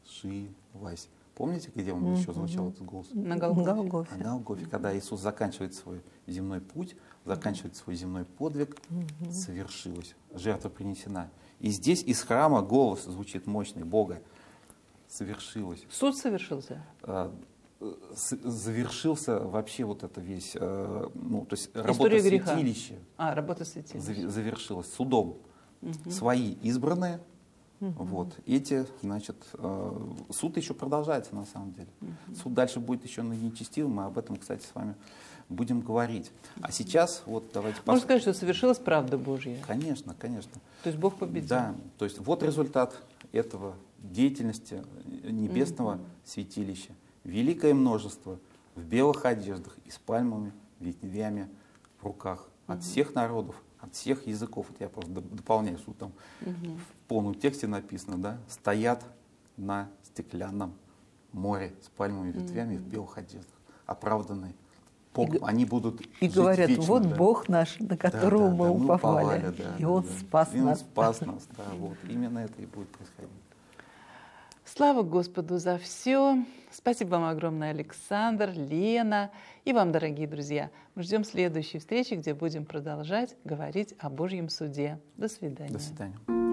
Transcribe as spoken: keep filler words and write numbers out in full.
свершилось. Помните, где он еще звучал этот голос? На Голгофе. На Голгофе, когда Иисус заканчивает свой земной путь, заканчивает свой земной подвиг, совершилось, жертва принесена. И здесь из храма голос звучит мощный Бога. Совершилось. Суд совершился? Завершился вообще вот это весь, ну, то есть работа История греха. святилища. А, работа святилища. Завершилась судом. Угу. Свои избранные, угу. вот, эти, значит, суд еще продолжается на самом деле. Угу. Суд дальше будет еще на нечестивом, мы об этом, кстати, с вами будем говорить. А сейчас, вот, давайте посмотрим. Можно сказать, что совершилась правда Божья? Конечно, конечно. То есть Бог победил? Да, то есть вот результат этого деятельности небесного угу. святилища. Великое множество в белых одеждах и с пальмами, ветвями в руках от угу. всех народов, от всех языков. Вот я просто дополняю, что там угу. в полном тексте написано, да, стоят на стеклянном море с пальмовыми ветвями угу. в белых одеждах, оправданные. Бог, и, они будут и говорят, вечно, вот да. Бог наш, на которого да, да, мы, мы мы уповали, уповали да, и Он да, спас и Он нас. спас нас, да, вот. Именно это и будет происходить. Слава Господу за все. Спасибо вам огромное, Александр, Лена и вам, дорогие друзья. Мы ждем следующей встречи, где будем продолжать говорить о Божьем суде. До свидания. До свидания.